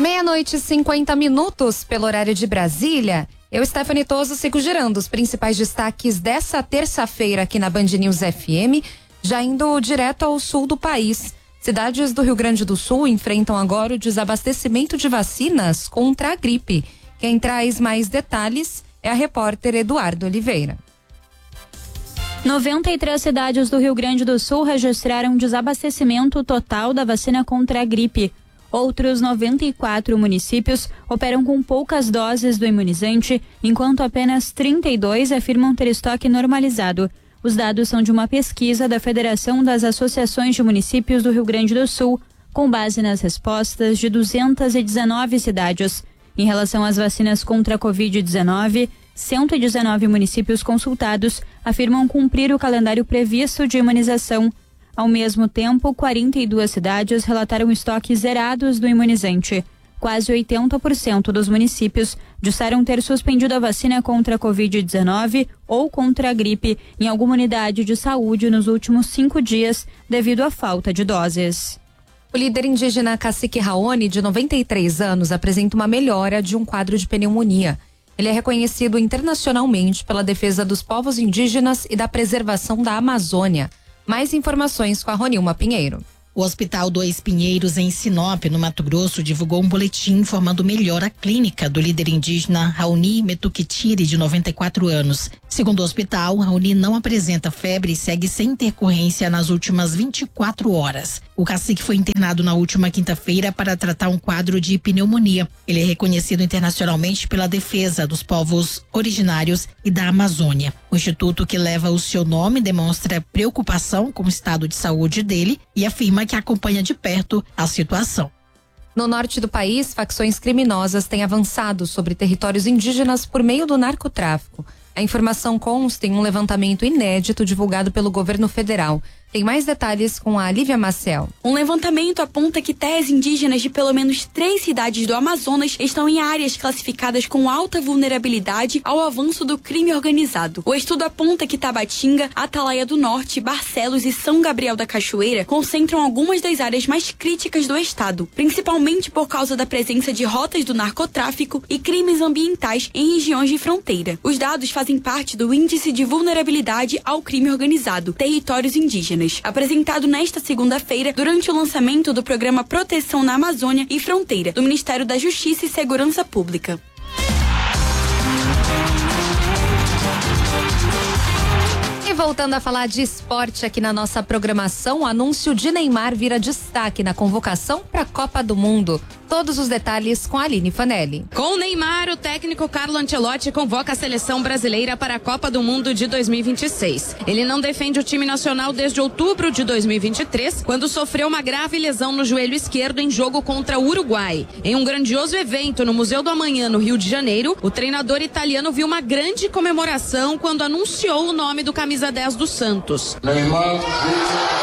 12:50 pelo horário de Brasília. Eu, Stephanie Toso, sigo girando os principais destaques dessa terça-feira aqui na Band News FM, já indo direto ao sul do país. Cidades do Rio Grande do Sul enfrentam agora o desabastecimento de vacinas contra a gripe. Quem traz mais detalhes é a repórter Eduardo Oliveira. 93 cidades do Rio Grande do Sul registraram desabastecimento total da vacina contra a gripe. Outros 94 municípios operam com poucas doses do imunizante, enquanto apenas 32 afirmam ter estoque normalizado. Os dados são de uma pesquisa da Federação das Associações de Municípios do Rio Grande do Sul, com base nas respostas de 219 cidades. Em relação às vacinas contra a Covid-19, 119 municípios consultados afirmam cumprir o calendário previsto de imunização. Ao mesmo tempo, 42 cidades relataram estoques zerados do imunizante. Quase 80% dos municípios disseram ter suspendido a vacina contra a Covid-19 ou contra a gripe em alguma unidade de saúde nos últimos 5 dias, devido à falta de doses. O líder indígena Cacique Raoni, de 93 anos, apresenta uma melhora de um quadro de pneumonia. Ele é reconhecido internacionalmente pela defesa dos povos indígenas e da preservação da Amazônia. Mais informações com a Ronilma Pinheiro. O Hospital Dois Pinheiros, em Sinop, no Mato Grosso, divulgou um boletim informando melhora clínica do líder indígena Raoni Metukitiri, de 94 anos. Segundo o hospital, Raoni não apresenta febre e segue sem intercorrência nas últimas 24 horas. O cacique foi internado na última quinta-feira para tratar um quadro de pneumonia. Ele é reconhecido internacionalmente pela defesa dos povos originários e da Amazônia. O instituto que leva o seu nome demonstra preocupação com o estado de saúde dele e afirma que acompanha de perto a situação. No norte do país, facções criminosas têm avançado sobre territórios indígenas por meio do narcotráfico. A informação consta em um levantamento inédito divulgado pelo governo federal. Tem mais detalhes com a Lívia Maciel. Um levantamento aponta que terras indígenas de pelo menos 3 cidades do Amazonas estão em áreas classificadas com alta vulnerabilidade ao avanço do crime organizado. O estudo aponta que Tabatinga, Atalaia do Norte, Barcelos e São Gabriel da Cachoeira concentram algumas das áreas mais críticas do estado, principalmente por causa da presença de rotas do narcotráfico e crimes ambientais em regiões de fronteira. Os dados fazem parte do Índice de Vulnerabilidade ao Crime Organizado, Territórios Indígenas, apresentado nesta segunda-feira durante o lançamento do programa Proteção na Amazônia e Fronteira, do Ministério da Justiça e Segurança Pública. E voltando a falar de esporte aqui na nossa programação, o anúncio de Neymar vira destaque na convocação para a Copa do Mundo. Todos os detalhes com a Aline Fanelli. Com o Neymar, o técnico Carlo Ancelotti convoca a seleção brasileira para a Copa do Mundo de 2026. Ele não defende o time nacional desde outubro de 2023, quando sofreu uma grave lesão no joelho esquerdo em jogo contra o Uruguai. Em um grandioso evento no Museu do Amanhã, no Rio de Janeiro, o treinador italiano viu uma grande comemoração quando anunciou o nome do camisa 10 do Santos. Neymar